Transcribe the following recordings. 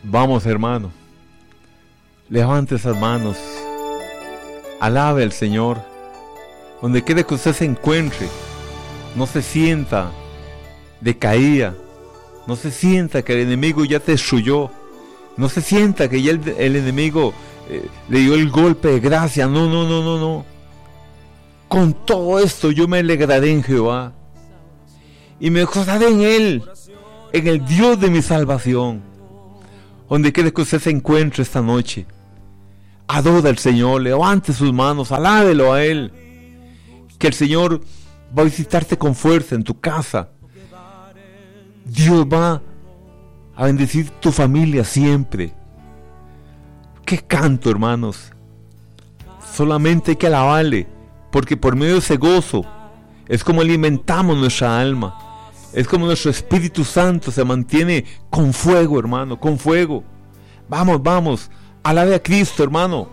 Vamos, hermano, levante esas manos, alabe al Señor, donde quiera que usted se encuentre. No se sienta decaída, no se sienta que el enemigo ya te destruyó, no se sienta que ya el enemigo le dio el golpe de gracia. No. Con todo esto yo me alegraré en Jehová y me gozaré en Él, en el Dios de mi salvación. Donde quiera que usted se encuentre esta noche, adora al Señor, levante sus manos, alábelo a Él. Que el Señor va a visitarte con fuerza en tu casa. Dios va a bendecir tu familia siempre. ¡Qué canto, hermanos! Solamente hay que alabarle, porque por medio de ese gozo es como alimentamos nuestra alma. Es como nuestro Espíritu Santo se mantiene con fuego, hermano, con fuego. Vamos, alabe a Cristo, hermano.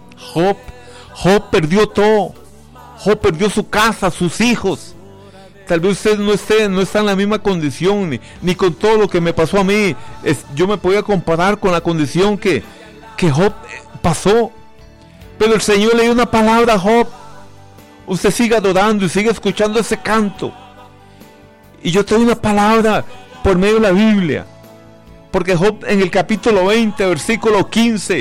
Job perdió todo. Job perdió su casa, sus hijos. Tal vez usted no está en la misma condición, ni con todo lo que me pasó a mí. Yo me podía comparar con la condición que Job pasó. Pero el Señor le dio una palabra a Job. Usted sigue adorando y sigue escuchando ese canto. Y yo te doy una palabra por medio de la Biblia. Porque Job, en el capítulo 20, versículo 15,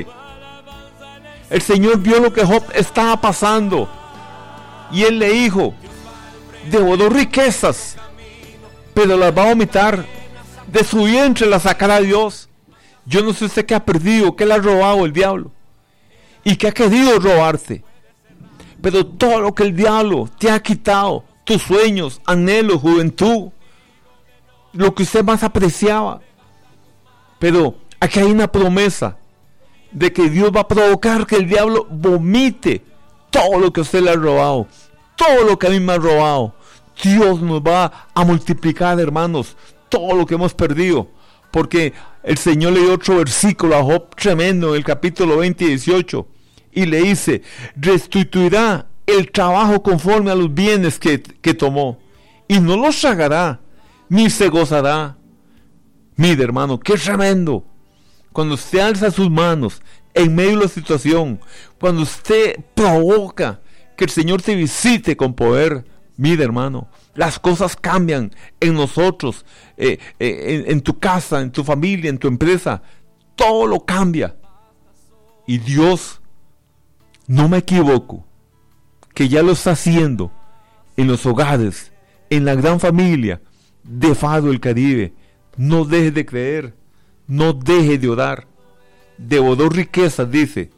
el Señor vio lo que Job estaba pasando. Y Él le dijo: devoró riquezas, pero las va a vomitar. De su vientre las sacará Dios. Yo no sé usted qué ha perdido, qué le ha robado el diablo y qué ha querido robarte. Pero todo lo que el diablo te ha quitado, tus sueños, anhelos, juventud, lo que usted más apreciaba. Pero aquí hay una promesa de que Dios va a provocar que el diablo vomite todo lo que usted le ha robado, todo lo que a mí me ha robado. Dios nos va a multiplicar, hermanos, todo lo que hemos perdido. Porque el Señor le dio otro versículo a Job tremendo en el capítulo 20 y 18. Y le dice: restituirá el trabajo conforme a los bienes que tomó, y no los tragará, ni se gozará. Mire, hermano, qué tremendo. Cuando usted alza sus manos en medio de la situación, cuando usted provoca que el Señor te visite con poder, mire, hermano, las cosas cambian en nosotros, en tu casa, en tu familia, en tu empresa. Todo lo cambia. Y Dios, no me equivoco, que ya lo está haciendo en los hogares, en la gran familia de Faro del Caribe. No deje de creer, no deje de orar. Devoró riquezas, dice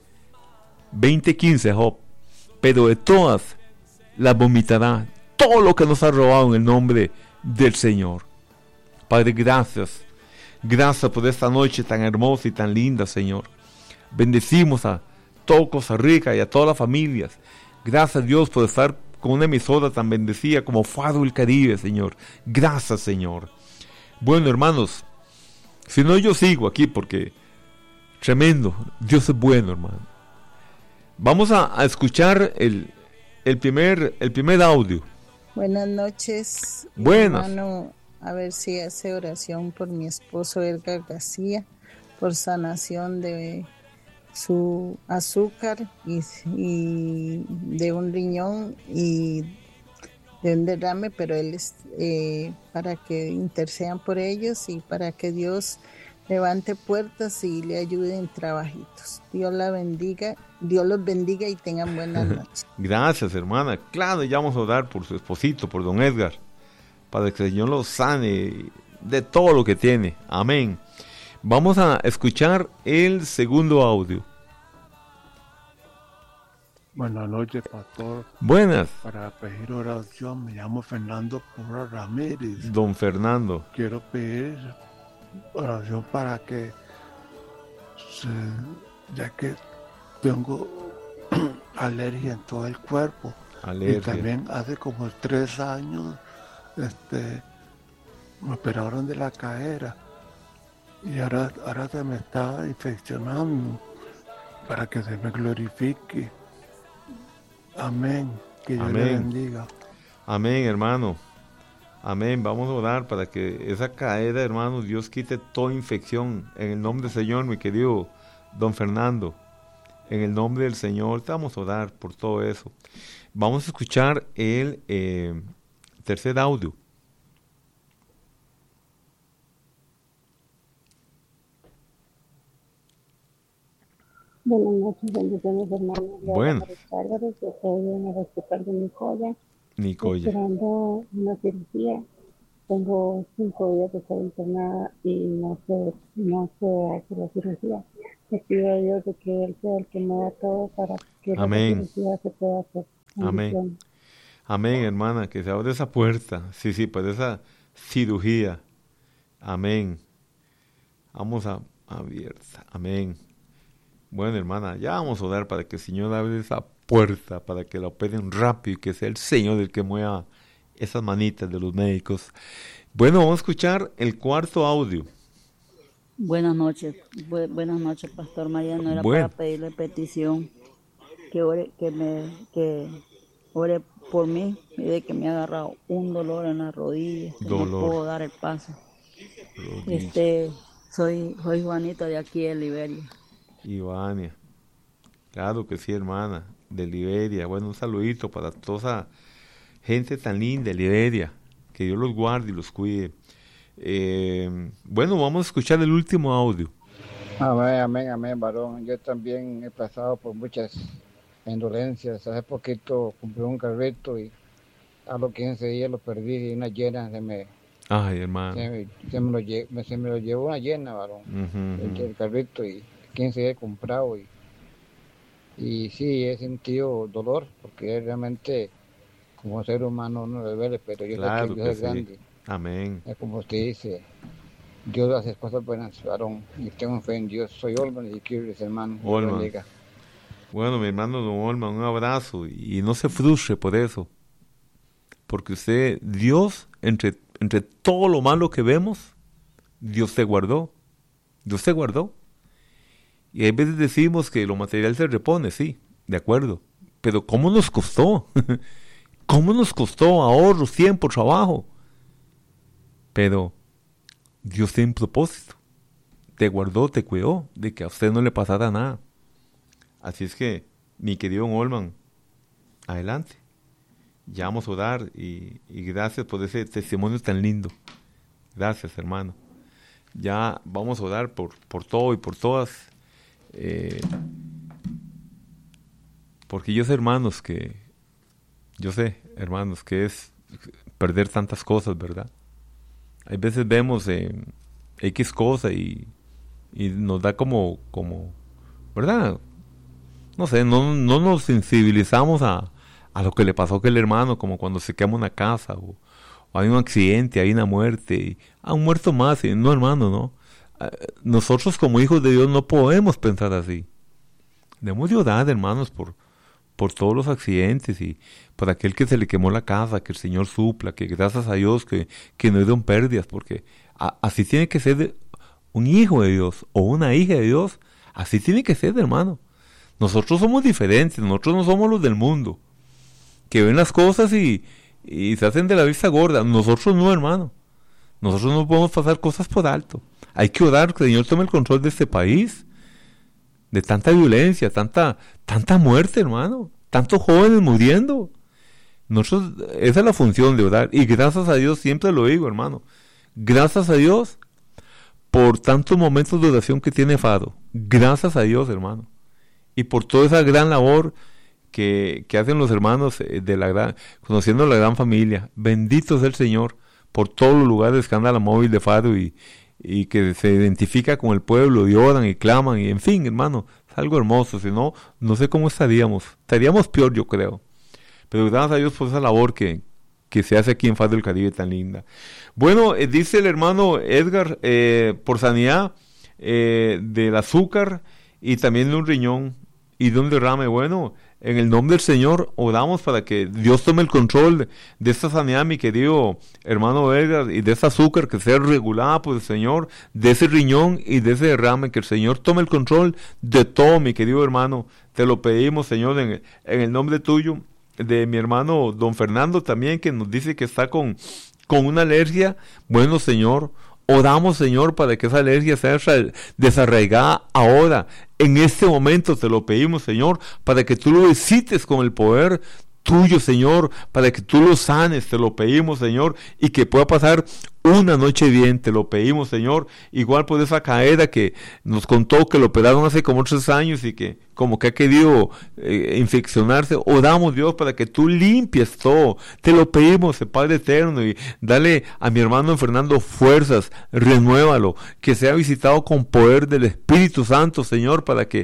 20:15 Job, pero de todas las vomitará. Todo lo que nos ha robado en el nombre del Señor. Padre, gracias por esta noche tan hermosa y tan linda, Señor. Bendecimos a todo Costa Rica y a todas las familias. Gracias, Dios, por estar con una emisora tan bendecida como Faro del Caribe, Señor. Gracias, Señor. Bueno, hermanos, si no, yo sigo aquí porque tremendo, Dios es bueno, hermano. Vamos a escuchar el primer audio. Buenas noches. Buenas. Hermano, a ver si hace oración por mi esposo Edgar García, por sanación de su azúcar y de un riñón y de un derrame, pero él es para que intercedan por ellos y para que Dios levante puertas y le ayude en trabajitos. Dios los bendiga y tengan buenas noches. Gracias, hermana. Claro, ya vamos a orar por su esposito, por don Edgar, para que el Señor lo sane de todo lo que tiene. Amén. Vamos a escuchar el segundo audio. Buenas noches, pastor. Buenas. Para pedir oración, me llamo Fernando Porra Ramírez. Don Fernando. Quiero pedir oración para que, ya que tengo alergia en todo el cuerpo. Alergia. Y también hace como 3 años me operaron de la cadera. Y ahora se me está infeccionando, para que se me glorifique. Amén. Que Dios le bendiga. Amén, hermano. Amén. Vamos a orar para que esa caída, hermanos, Dios quite toda infección. En el nombre del Señor, mi querido don Fernando. En el nombre del Señor, te vamos a orar por todo eso. Vamos a escuchar el tercer audio. Buenas noches, bendiciones, hermanos. Bueno. Yo soy en el hospital de Nicoya. Esperando una cirugía. Tengo 5 días de estar internada y no sé hacer la cirugía. Le pido a Dios de que Él sea el que me da todo para que Amén. la cirugía se pueda hacer. Amén. Amén, hermana, que se abra esa puerta. Sí, pues esa cirugía. Amén. Vamos a abierta. Amén. Bueno, hermana, ya vamos a orar para que el Señor abra esa puerta, para que la operen rápido y que sea el Señor el que mueva esas manitas de los médicos. Bueno, vamos a escuchar el cuarto audio. Buenas noches, Pastor Mariano. Era para pedirle petición que ore por mí, y de que me ha agarrado un dolor en las rodillas, que no puedo dar el paso. Soy Juanita de aquí de Liberia. Ivania, claro que sí, hermana, de Liberia. Bueno, un saludito para toda esa gente tan linda de Liberia, que Dios los guarde y los cuide. Bueno, vamos a escuchar el último audio. Amén, varón. Yo también he pasado por muchas indolencias. Hace poquito compré un carrito y a los 15 días lo perdí y una llena Ay, hermano. Se me lo llevó una llena, varón. El carrito, y 15 días comprado y sí, he sentido dolor porque realmente como ser humano no le duele, pero yo sé que Dios es grande. Amén. Es como usted dice, Dios hace cosas buenas, varón, y tengo fe en Dios. Soy Olman y quiero decir, hermano. Olman. Bueno, mi hermano don Olman, un abrazo y no se frustre por eso, porque usted, Dios, entre todo lo malo que vemos, Dios te guardó. Y hay veces decimos que lo material se repone, sí, de acuerdo, pero ¿cómo nos costó? ¿Cómo nos costó ahorros, tiempo, trabajo? Pero Dios tiene un propósito, te guardó, te cuidó, de que a usted no le pasara nada. Así es que, mi querido Olman, adelante. Ya vamos a orar y gracias por ese testimonio tan lindo. Gracias, hermano. Ya vamos a orar por todo y por todas. Porque yo sé, hermanos, que es perder tantas cosas, ¿verdad? Hay veces vemos X cosa y nos da como, ¿verdad? No sé, no nos sensibilizamos a lo que le pasó a aquel hermano, como cuando se quema una casa o hay un accidente, hay una muerte, un muerto más, no, hermano, no. Nosotros como hijos de Dios no podemos pensar así. Debemos de orar, hermanos, por todos los accidentes y por aquel que se le quemó la casa, que el Señor supla, que gracias a Dios que no dieron pérdidas, porque así tiene que ser un hijo de Dios o una hija de Dios, así tiene que ser, hermano. Nosotros somos diferentes, nosotros no somos los del mundo, que ven las cosas y se hacen de la vista gorda. Nosotros no, hermano. Nosotros no podemos pasar cosas por alto. Hay que orar que el Señor tome el control de este país, de tanta violencia, tanta muerte, hermano, tantos jóvenes muriendo. Nosotros, esa es la función de orar, y gracias a Dios, siempre lo digo, hermano, gracias a Dios por tantos momentos de oración que tiene Faro. Gracias a Dios, hermano, y por toda esa gran labor que hacen los hermanos conociendo la gran familia. Bendito sea el Señor por todos los lugares que anda la móvil de Faro y que se identifica con el pueblo y oran y claman y en fin, hermano, es algo hermoso. Si no, no sé cómo estaríamos peor, yo creo, pero gracias a Dios por esa labor que se hace aquí en Faro del Caribe tan linda. Bueno, dice el hermano Edgar, por sanidad del azúcar y también de un riñón y de un derrame. Bueno, en el nombre del Señor oramos para que Dios tome el control de esta sanidad, mi querido hermano Edgar, y de ese azúcar que sea regulada por el Señor, de ese riñón y de ese derrame, que el Señor tome el control de todo, mi querido hermano. Te lo pedimos, Señor, en el nombre tuyo, de mi hermano don Fernando también, que nos dice que está con con una alergia, bueno, Señor, oramos, Señor, para que esa alergia sea desarraigada ahora. En este momento te lo pedimos, Señor, para que tú lo visites con el poder tuyo, Señor, para que tú lo sanes, te lo pedimos, Señor, y que pueda pasar una noche bien, te lo pedimos, Señor. Igual por esa caída que nos contó que lo operaron hace como 3 años y que como que ha querido infeccionarse, oramos, Dios, para que tú limpies todo, te lo pedimos, Padre eterno, y dale a mi hermano Fernando fuerzas, renuévalo, que sea visitado con poder del Espíritu Santo, Señor, para que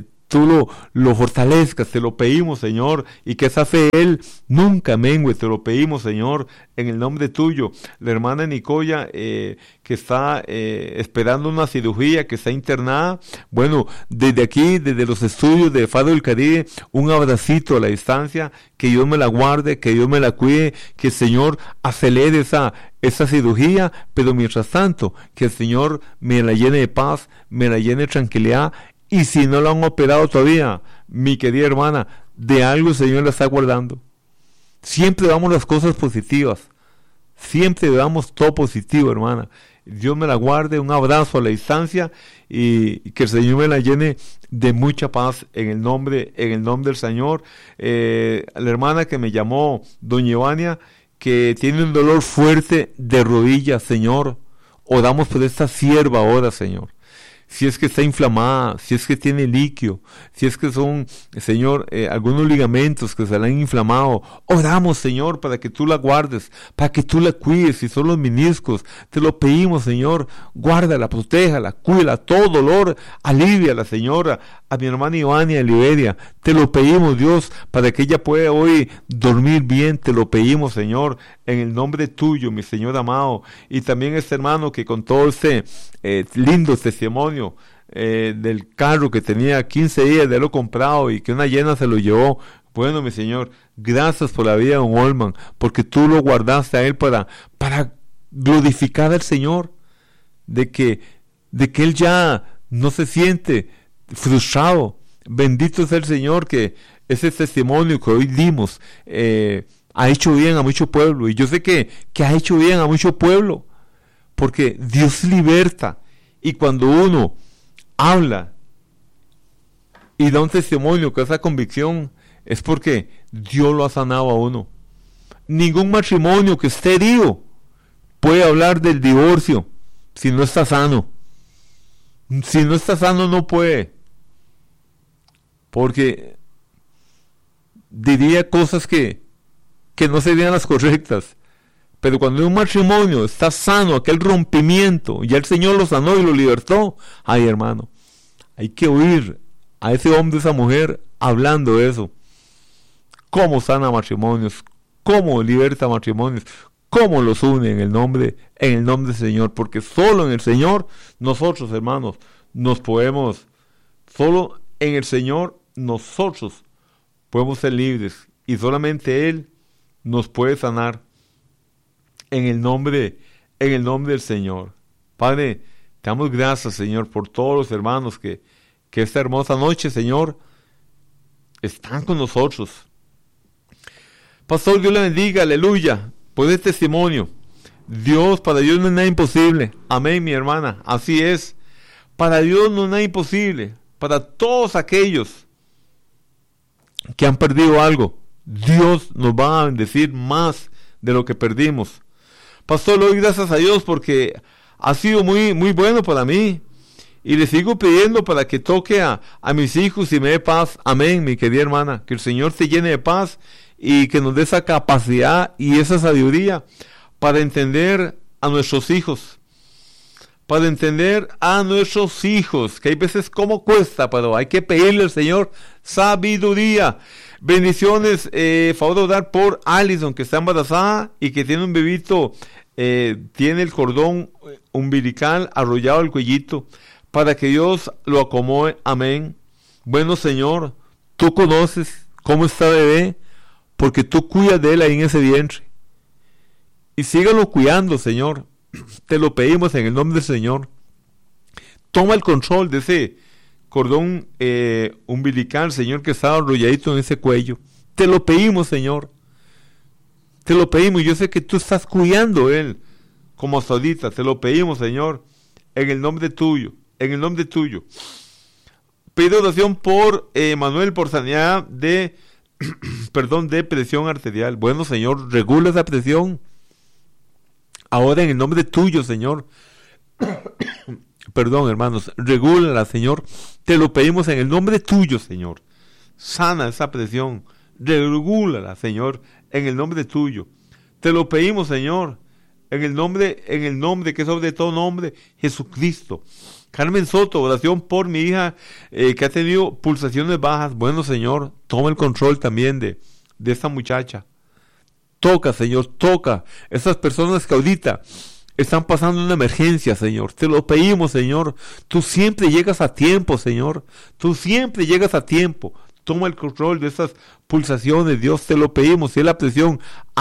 tú lo fortalezcas, te lo pedimos, Señor, y que esa fe Él nunca mengue, te lo pedimos, Señor, en el nombre tuyo. La hermana Nicoya, que está esperando una cirugía, que está internada, bueno, desde aquí, desde los estudios de Faro del Caribe, un abracito a la distancia, que Dios me la guarde, que Dios me la cuide, que el Señor acelere esa cirugía, pero mientras tanto, que el Señor me la llene de paz, me la llene de tranquilidad. Y si no lo han operado todavía, mi querida hermana, de algo el Señor la está guardando. Siempre damos las cosas positivas. Siempre damos todo positivo, hermana. Dios me la guarde, un abrazo a la distancia y que el Señor me la llene de mucha paz en el nombre del Señor. La hermana que me llamó, doña Ivania, que tiene un dolor fuerte de rodillas, Señor. Oramos por esta sierva ahora, Señor. Si es que está inflamada, si es que tiene líquido, si es que son, Señor, algunos ligamentos que se le han inflamado, oramos, Señor, para que tú la guardes, para que tú la cuides. Si son los meniscos, te lo pedimos, Señor, guárdala, protéjala, cuídala, todo dolor, aliviala, Señora, a mi hermana Ivania Liberia, te lo pedimos, Dios, para que ella pueda hoy dormir bien, te lo pedimos, Señor, en el nombre tuyo, mi Señor amado. Y también este hermano que con todo este lindo testimonio del carro que tenía 15 días de haberlo comprado y que una llena se lo llevó. Bueno, mi Señor, gracias por la vida de don Olman, porque tú lo guardaste a él para glorificar al Señor, de que él ya no se siente frustrado. Bendito es el Señor, que ese testimonio que hoy dimos ha hecho bien a mucho pueblo, y yo sé que ha hecho bien a mucho pueblo, porque Dios liberta, y cuando uno habla y da un testimonio con esa convicción, es porque Dios lo ha sanado a uno. Ningún matrimonio que esté herido puede hablar del divorcio si no está sano. Si no está sano no puede, porque diría cosas que no serían las correctas. Pero cuando un matrimonio está sano, aquel rompimiento, ya el Señor lo sanó y lo libertó, ay, hermano, hay que oír a ese hombre, esa mujer hablando de eso. Cómo sana matrimonios, cómo liberta matrimonios, cómo los une en el nombre del Señor, porque solo en el Señor nosotros, hermanos, solo en el Señor nosotros podemos ser libres, y solamente Él nos puede sanar en el nombre del Señor. Padre, te damos gracias, Señor, por todos los hermanos que esta hermosa noche, Señor, están con nosotros. Pastor, Dios le bendiga, aleluya, por este testimonio. Para Dios no es nada imposible. Amén, mi hermana, así es. Para Dios no es nada imposible. Para todos aquellos que han perdido algo, Dios nos va a bendecir más de lo que perdimos. Pastor, le doy gracias a Dios porque ha sido muy, muy bueno para mí. Y le sigo pidiendo para que toque a mis hijos y me dé paz. Amén, mi querida hermana. Que el Señor te llene de paz y que nos dé esa capacidad y esa sabiduría para entender a nuestros hijos. Para entender a nuestros hijos. Que hay veces como cuesta, pero hay que pedirle al Señor sabiduría. Bendiciones, favor de orar por Alison, que está embarazada y que tiene un bebito, tiene el cordón umbilical arrollado al cuellito, para que Dios lo acomode. Amén. Bueno, Señor, tú conoces cómo está bebé, porque tú cuidas de él ahí en ese vientre, y sígalo cuidando, Señor. Te lo pedimos en el nombre del Señor. Toma el control de ese cordón umbilical, Señor, que estaba arrolladito en ese cuello. Te lo pedimos, Señor. Te lo pedimos. Yo sé que tú estás cuidando él como hasta ahorita. Te lo pedimos, Señor, en el nombre tuyo. En el nombre tuyo. Pido oración por Manuel, por sanidad de de presión arterial. Bueno, Señor, regula esa presión. Ahora en el nombre tuyo, Señor. Perdón, hermanos, regúlala, Señor. Te lo pedimos en el nombre tuyo, Señor. Sana esa presión. Regúlala, Señor, en el nombre tuyo. Te lo pedimos, Señor, en el nombre que es sobre todo nombre, Jesucristo. Carmen Soto, oración por mi hija que ha tenido pulsaciones bajas. Bueno, Señor, toma el control también de esta muchacha. Toca, Señor, toca esas personas que ahorita están pasando una emergencia, Señor. Te lo pedimos, Señor. Tú siempre llegas a tiempo, Señor. Tú siempre llegas a tiempo. Toma el control de esas pulsaciones, Dios, te lo pedimos. Si es la presión